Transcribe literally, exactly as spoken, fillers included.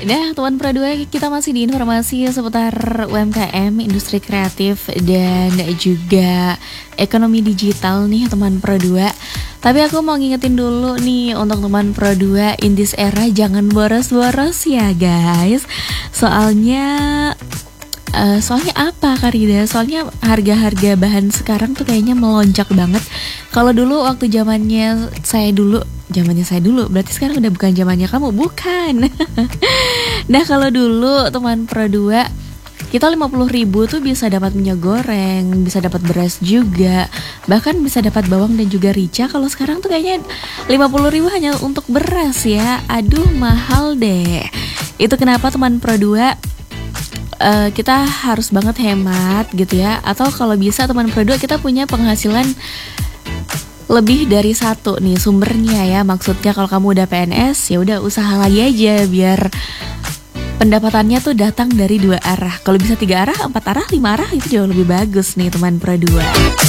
Nah, teman Pro dua, kita masih di informasi seputar U M K M, industri kreatif, dan juga ekonomi digital nih teman Pro dua. Tapi aku mau ngingetin dulu nih untuk teman Pro dua, in this era jangan boros-boros ya guys. Soalnya Uh, soalnya apa Karida? Soalnya harga-harga bahan sekarang tuh kayaknya melonjak banget. Kalau dulu waktu zamannya saya dulu, zamannya saya dulu, berarti sekarang udah bukan zamannya kamu, bukan? Nah kalau dulu teman Pro dua, kita lima puluh ribu tuh bisa dapat minyak goreng, bisa dapat beras juga, bahkan bisa dapat bawang dan juga rica. Kalau sekarang tuh kayaknya lima puluh ribu hanya untuk beras ya. Aduh mahal deh. Itu kenapa teman Pro dua, Uh, kita harus banget hemat gitu ya. Atau kalau bisa teman Pro dua, kita punya penghasilan lebih dari satu nih sumbernya ya. Maksudnya kalau kamu udah P N S, ya udah usaha lagi aja biar pendapatannya tuh datang dari dua arah. Kalau bisa tiga arah, empat arah, lima arah, itu jauh lebih bagus nih teman Pro dua.